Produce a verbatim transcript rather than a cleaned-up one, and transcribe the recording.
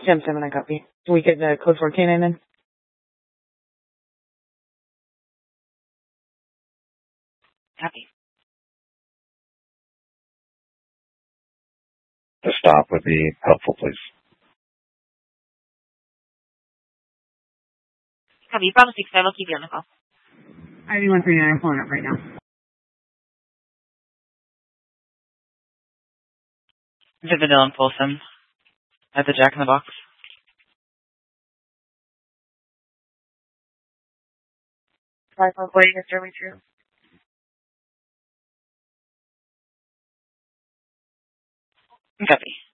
Tim, Tim, and I copy. Do we get the code for K nine then? Copy. The stop would be helpful, please. Copy. Bravo six five, I'll keep you on the call. I V one three nine, I'm pulling up right now. Vividil and Folsom at the Jack in the Box. Five four forty, Mister True. Copy.